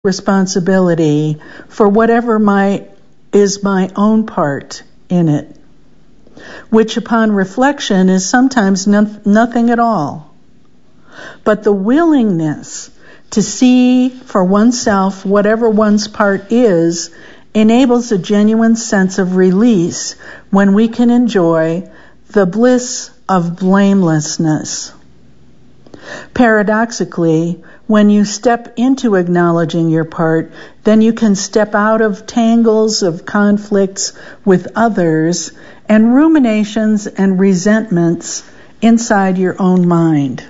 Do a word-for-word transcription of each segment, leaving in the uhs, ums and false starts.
responsibility for whatever my is my own part in it, which upon reflection is sometimes no, nothing at all. But the willingness to see for oneself whatever one's part is enables a genuine sense of release when we can enjoy the bliss of blamelessness. Paradoxically, when you step into acknowledging your part, then you can step out of tangles of conflicts with others and ruminations and resentments inside your own mind.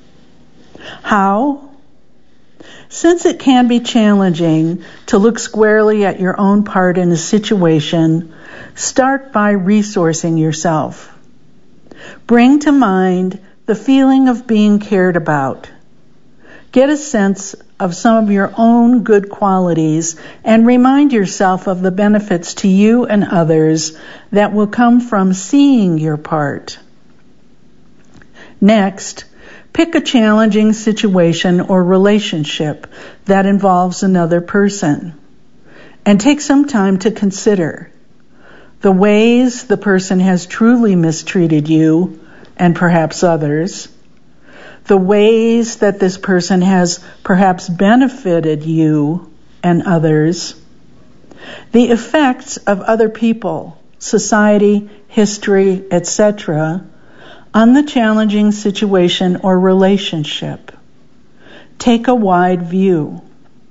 How? Since it can be challenging to look squarely at your own part in a situation, start by resourcing yourself. Bring to mind the feeling of being cared about. Get a sense of some of your own good qualities and remind yourself of the benefits to you and others that will come from seeing your part. Next, pick a challenging situation or relationship that involves another person and take some time to consider the ways the person has truly mistreated you and perhaps others, the ways that this person has perhaps benefited you and others, the effects of other people, society, history, et cetera, on the challenging situation or relationship. Take a wide view.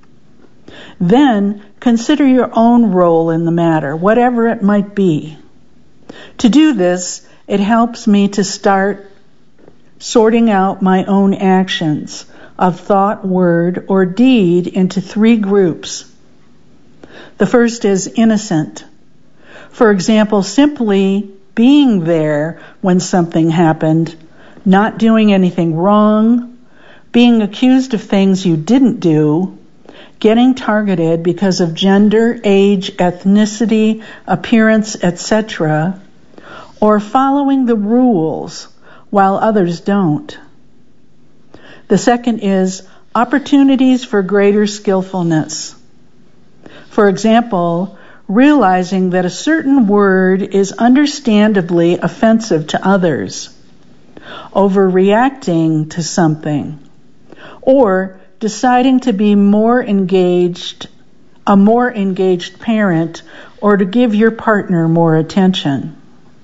Then consider your own role in the matter, whatever it might be. To do this, it helps me to start sorting out my own actions of thought, word, or deed into three groups. The first is innocent. For example, simply being there when something happened, not doing anything wrong, being accused of things you didn't do, getting targeted because of gender, age, ethnicity, appearance, et cetera, or following the rules while others don't. The second is opportunities for greater skillfulness. For example, realizing that a certain word is understandably offensive to others, overreacting to something, or deciding to be more engaged, a more engaged parent, or to give your partner more attention.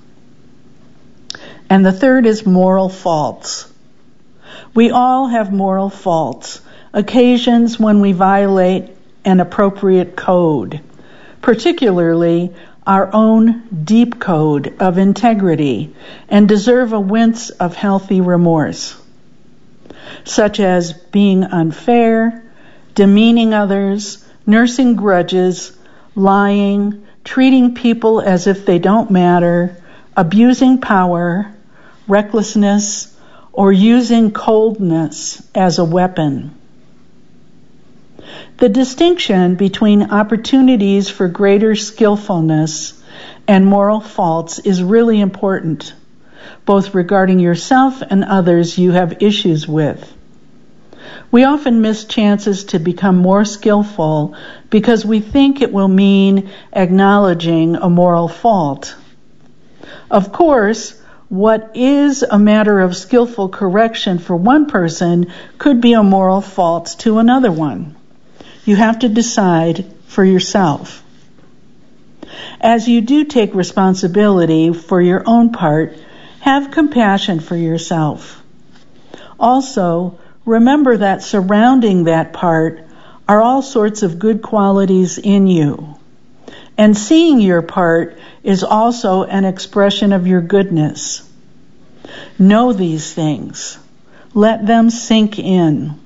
And the third is moral faults. We all have moral faults, occasions when we violate an appropriate code, particularly our own deep code of integrity, and deserve a wince of healthy remorse, such as being unfair, demeaning others, nursing grudges, lying, treating people as if they don't matter, abusing power, recklessness, or using coldness as a weapon. The distinction between opportunities for greater skillfulness and moral faults is really important, both regarding yourself and others you have issues with. We often miss chances to become more skillful because we think it will mean acknowledging a moral fault. Of course, what is a matter of skillful correction for one person could be a moral fault to another one. You have to decide for yourself. As you do take responsibility for your own part, have compassion for yourself. Also, remember that surrounding that part are all sorts of good qualities in you. And seeing your part is also an expression of your goodness. Know these things. Let them sink in.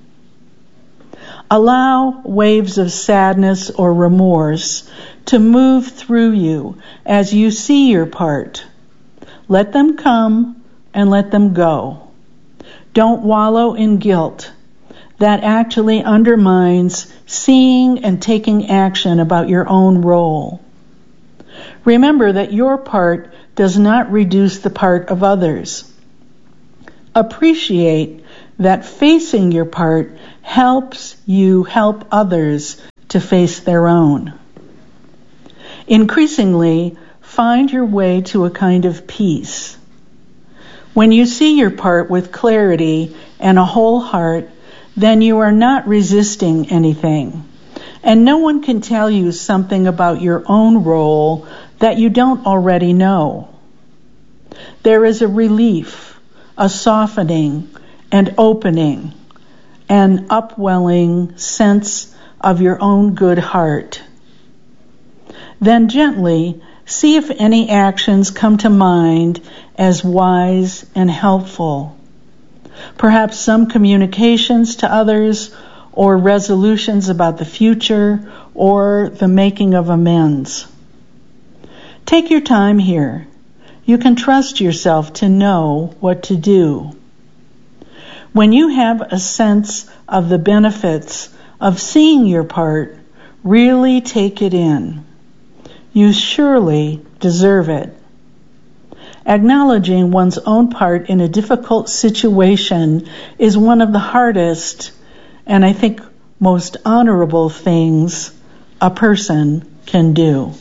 Allow waves of sadness or remorse to move through you as you see your part. Let them come and let them go. Don't wallow in guilt. That actually undermines seeing and taking action about your own role. Remember that your part does not reduce the part of others. Appreciate that facing your part helps you help others to face their own. Increasingly, find your way to a kind of peace. When you see your part with clarity and a whole heart, then you are not resisting anything. And no one can tell you something about your own role that you don't already know. There is a relief, a softening, and opening, an upwelling sense of your own good heart. Then gently see if any actions come to mind as wise and helpful. Perhaps some communications to others, or resolutions about the future, or the making of amends. Take your time here. You can trust yourself to know what to do. When you have a sense of the benefits of seeing your part, really take it in. You surely deserve it. Acknowledging one's own part in a difficult situation is one of the hardest and I think most honorable things a person can do.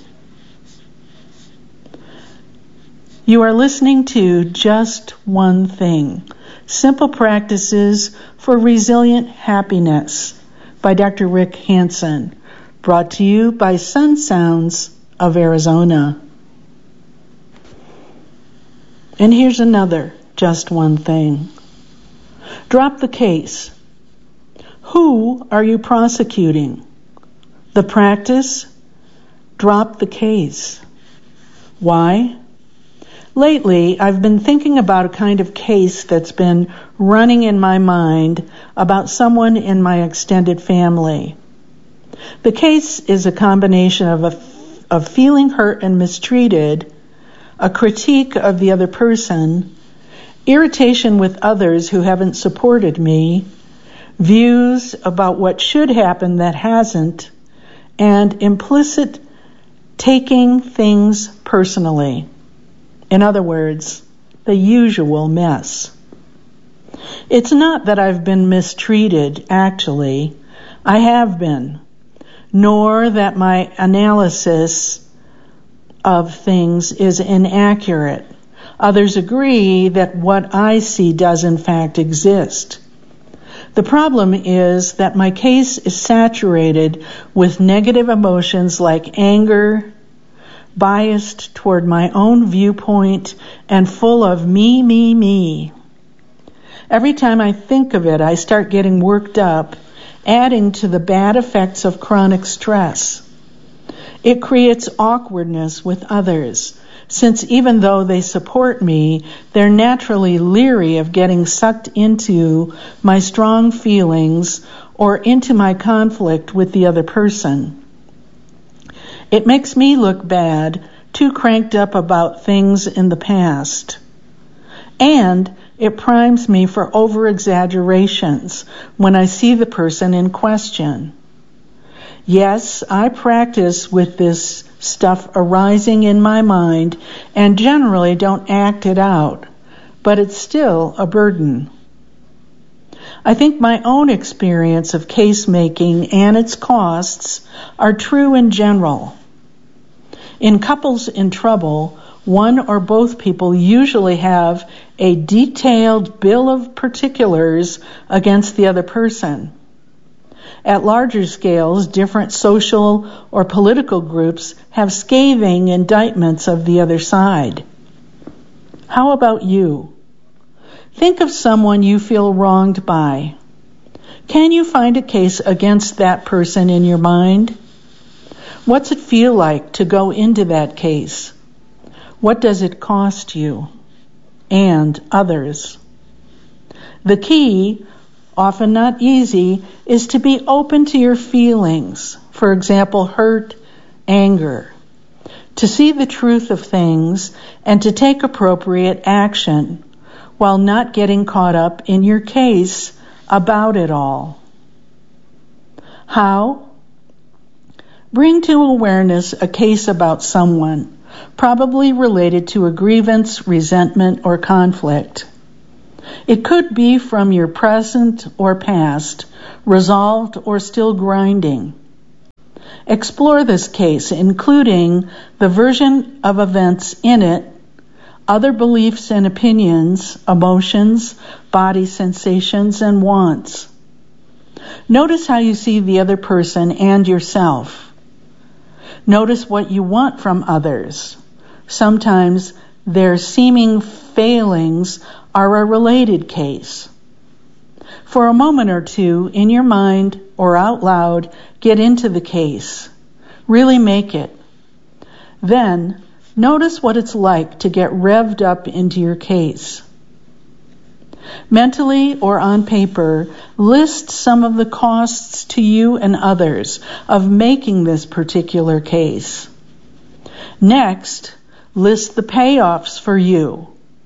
You are listening to Just One Thing, Simple Practices for Resilient Happiness by Doctor Rick Hanson, brought to you by Sun Sounds of Arizona. And here's another Just One Thing. Drop the case. Who are you prosecuting? The practice? Drop the case. Why? Lately, I've been thinking about a kind of case that's been running in my mind about someone in my extended family. The case is a combination of a, of feeling hurt and mistreated, a critique of the other person, irritation with others who haven't supported me, views about what should happen that hasn't, and implicit taking things personally. In other words, the usual mess. It's not that I've been mistreated, actually. I have been. Nor that my analysis of things is inaccurate. Others agree that what I see does in fact exist. The problem is that my case is saturated with negative emotions like anger, biased toward my own viewpoint, and full of me, me, me. Every time I think of it, I start getting worked up, adding to the bad effects of chronic stress. It creates awkwardness with others, since even though they support me, they're naturally leery of getting sucked into my strong feelings or into my conflict with the other person. It makes me look bad, too cranked up about things in the past. And it primes me for over-exaggerations when I see the person in question. Yes, I practice with this stuff arising in my mind and generally don't act it out, but it's still a burden. I think my own experience of case making and its costs are true in general. In couples in trouble, one or both people usually have a detailed bill of particulars against the other person. At larger scales, different social or political groups have scathing indictments of the other side. How about you? Think of someone you feel wronged by. Can you find a case against that person in your mind? What's it feel like to go into that case? What does it cost you and others? The key, often not easy, is to be open to your feelings. For example, hurt, anger. To see the truth of things and to take appropriate action while not getting caught up in your case about it all. How? Bring to awareness a case about someone, probably related to a grievance, resentment, or conflict. It could be from your present or past, resolved or still grinding. Explore this case, including the version of events in it, other beliefs and opinions, emotions, body sensations, and wants. Notice how you see the other person and yourself. Notice what you want from others. Sometimes their seeming failings are a related case. For a moment or two, in your mind or out loud, get into the case. Really make it. Then, notice what it's like to get revved up into your case. Mentally or on paper, list some of the costs to you and others of making this particular case. Next, list the payoffs for you.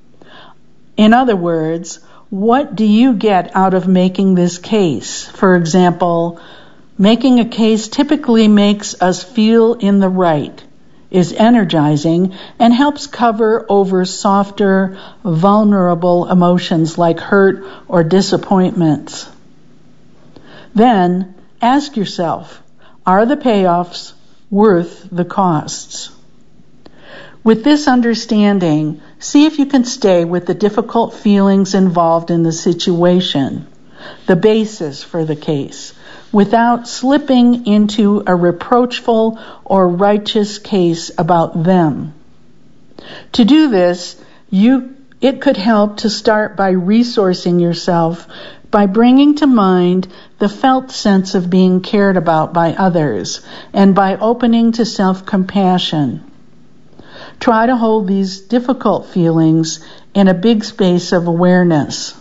In other words, what do you get out of making this case? For example, making a case typically makes us feel in the right, is energizing, and helps cover over softer, vulnerable emotions like hurt or disappointments. Then, ask yourself, are the payoffs worth the costs? With this understanding, see if you can stay with the difficult feelings involved in the situation, the basis for the case, without slipping into a reproachful or righteous case about them. To do this, you it could help to start by resourcing yourself by bringing to mind the felt sense of being cared about by others and by opening to self-compassion. Try to hold these difficult feelings in a big space of awareness.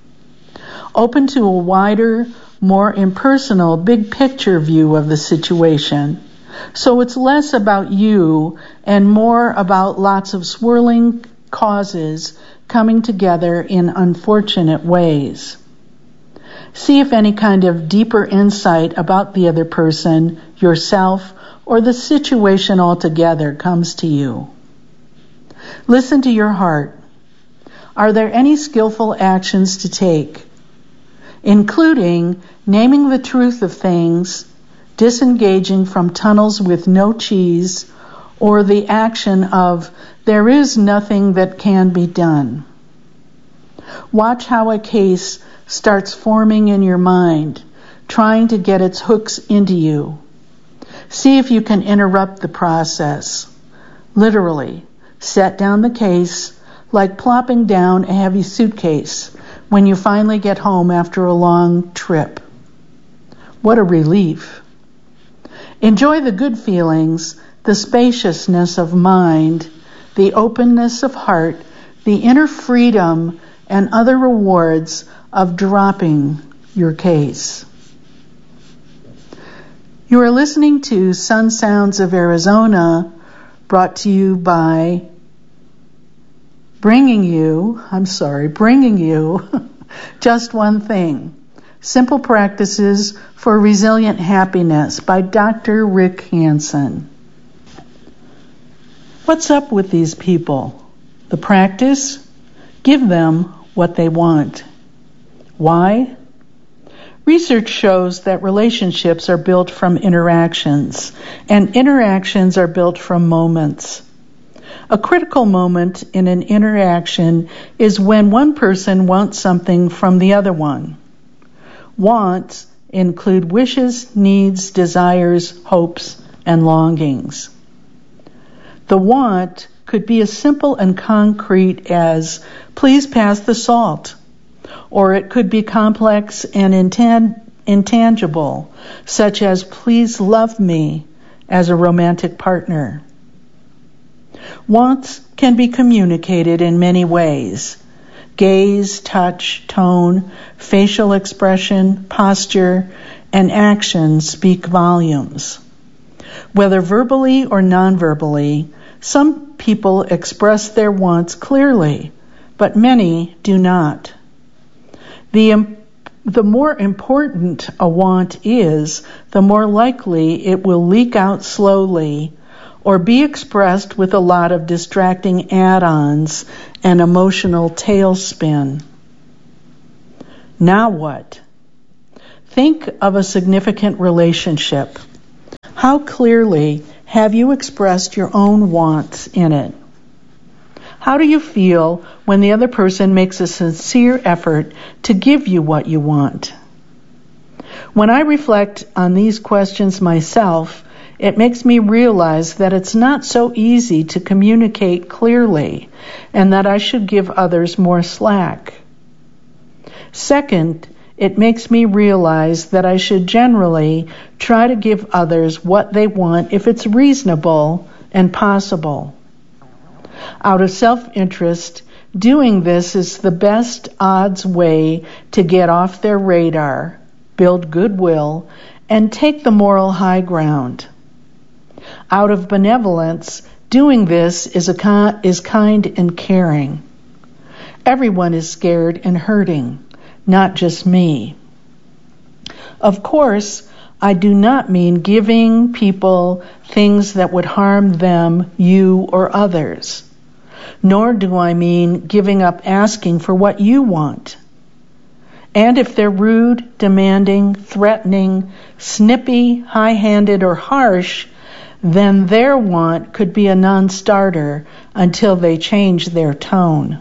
Open to a wider, more impersonal, big picture view of the situation. So it's less about you and more about lots of swirling causes coming together in unfortunate ways. See if any kind of deeper insight about the other person, yourself, or the situation altogether comes to you. Listen to your heart. Are there any skillful actions to take, including naming the truth of things, disengaging from tunnels with no cheese, or the action of there is nothing that can be done? Watch how a case starts forming in your mind, trying to get its hooks into you. See if you can interrupt the process. Literally, set down the case like plopping down a heavy suitcase when you finally get home after a long trip. What a relief. Enjoy the good feelings, the spaciousness of mind, the openness of heart, the inner freedom, and other rewards of dropping your case. You are listening to Sun Sounds of Arizona, brought to you by bringing you, I'm sorry, bringing you Just One Thing, Simple Practices for Resilient Happiness by Doctor Rick Hanson. What's up with these people? The practice? Give them what they want. Why? Research shows that relationships are built from interactions, and interactions are built from moments. A critical moment in an interaction is when one person wants something from the other one. Wants include wishes, needs, desires, hopes, and longings. The want could be as simple and concrete as, please pass the salt. Or it could be complex and intan- intangible, such as, please love me as a romantic partner. Wants can be communicated in many ways. Gaze, touch, tone, facial expression, posture, and action speak volumes. Whether verbally or non-verbally, some people express their wants clearly, but many do not. The, the more important a want is, the more likely it will leak out slowly or be expressed with a lot of distracting add-ons and emotional tailspin. Now what? Think of a significant relationship. How clearly have you expressed your own wants in it? How do you feel when the other person makes a sincere effort to give you what you want? When I reflect on these questions myself, it makes me realize that it's not so easy to communicate clearly and that I should give others more slack. Second, it makes me realize that I should generally try to give others what they want if it's reasonable and possible. Out of self-interest, doing this is the best odds way to get off their radar, build goodwill, and take the moral high ground. Out of benevolence, doing this is, a con- is kind and caring. Everyone is scared and hurting, not just me. Of course, I do not mean giving people things that would harm them, you, or others. Nor do I mean giving up asking for what you want. And if they're rude, demanding, threatening, snippy, high-handed, or harsh, then their want could be a non-starter until they change their tone.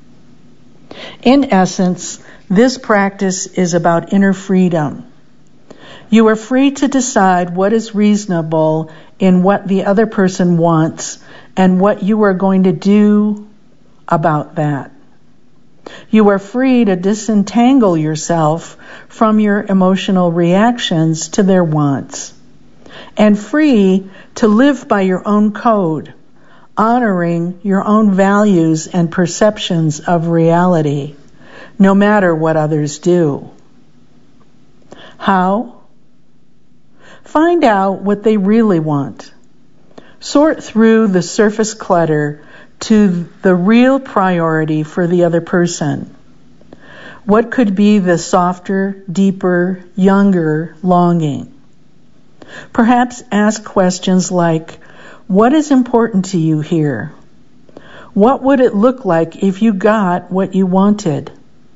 In essence, this practice is about inner freedom. You are free to decide what is reasonable in what the other person wants and what you are going to do about that. You are free to disentangle yourself from your emotional reactions to their wants, and free to live by your own code, honoring your own values and perceptions of reality, no matter what others do. How? Find out what they really want. Sort through the surface clutter to the real priority for the other person. What could be the softer, deeper, younger longing? Perhaps ask questions like, what is important to you here? What would it look like if you got what you wanted?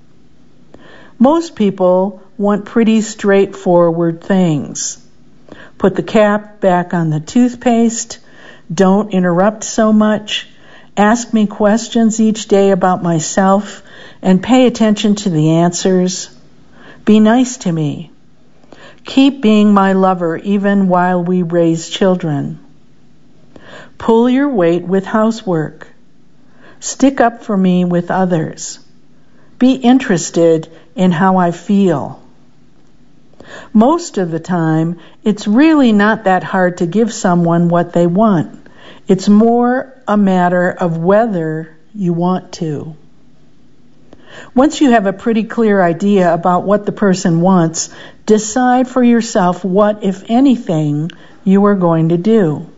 Most people want pretty straightforward things. Put the cap back on the toothpaste. Don't interrupt so much. Ask me questions each day about myself and pay attention to the answers. Be nice to me. Keep being my lover even while we raise children. Pull your weight with housework. Stick up for me with others. Be interested in how I feel. Most of the time, it's really not that hard to give someone what they want. It's more a matter of whether you want to. Once you have a pretty clear idea about what the person wants, decide for yourself what, if anything, you are going to do.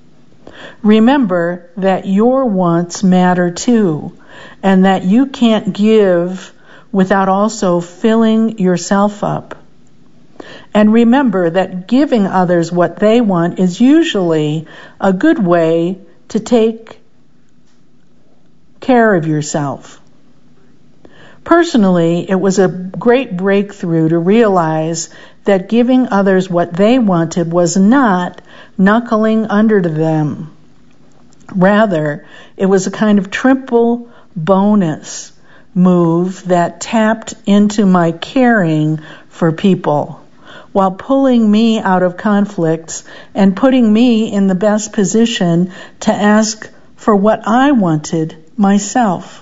Remember that your wants matter too, and that you can't give without also filling yourself up. And remember that giving others what they want is usually a good way to take care of yourself. Personally, it was a great breakthrough to realize that giving others what they wanted was not knuckling under to them. Rather, it was a kind of triple bonus move that tapped into my caring for people, while pulling me out of conflicts and putting me in the best position to ask for what I wanted myself.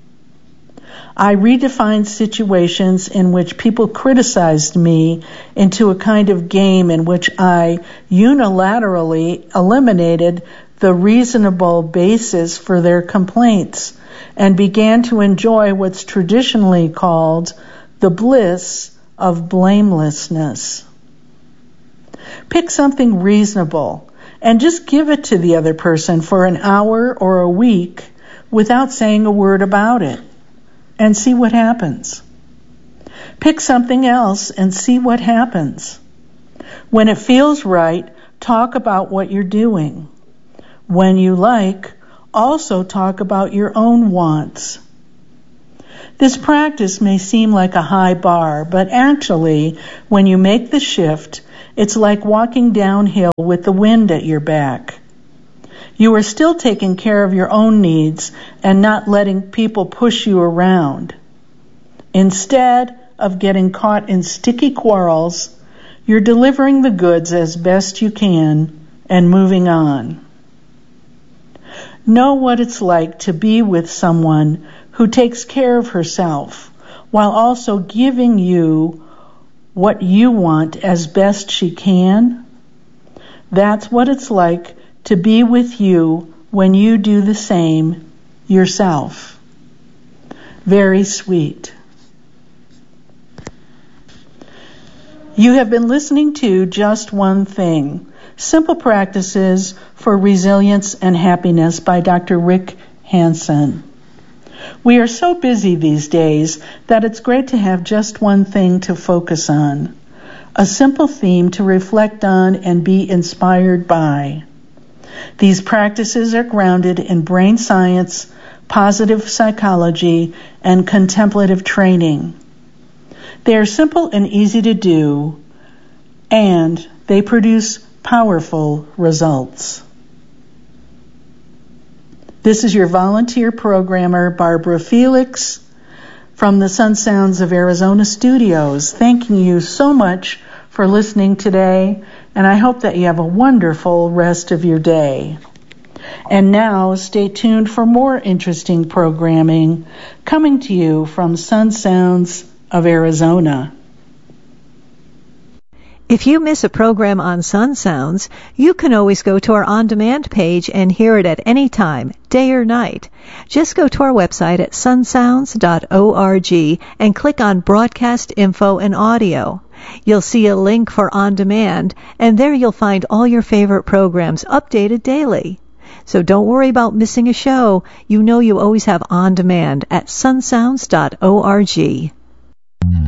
I redefined situations in which people criticized me into a kind of game in which I unilaterally eliminated the reasonable basis for their complaints and began to enjoy what's traditionally called the bliss of blamelessness. Pick something reasonable and just give it to the other person for an hour or a week without saying a word about it, and see what happens. Pick something else and see what happens. When it feels right, talk about what you're doing. When you like, also talk about your own wants. This practice may seem like a high bar, but actually, when you make the shift, it's like walking downhill with the wind at your back. You are still taking care of your own needs and not letting people push you around. Instead of getting caught in sticky quarrels, you're delivering the goods as best you can and moving on. Know what it's like to be with someone who takes care of herself while also giving you what you want as best she can. That's what it's like to be with you when you do the same yourself. Very sweet. You have been listening to Just One Thing, Simple Practices for Resilience and Happiness by Doctor Rick Hanson. We are so busy these days that it's great to have just one thing to focus on, a simple theme to reflect on and be inspired by. These practices are grounded in brain science, positive psychology, and contemplative training. They are simple and easy to do, and they produce powerful results. This is your volunteer programmer, Barbara Felix, from the Sun Sounds of Arizona studios, thanking you so much for listening today, and I hope that you have a wonderful rest of your day. And now, stay tuned for more interesting programming coming to you from Sun Sounds of Arizona. If you miss a program on Sun Sounds, you can always go to our on-demand page and hear it at any time, day or night. Just go to our website at sun sounds dot org and click on Broadcast Info and Audio. You'll see a link for On Demand, and there you'll find all your favorite programs updated daily. So don't worry about missing a show. You know you always have On Demand at sun sounds dot org.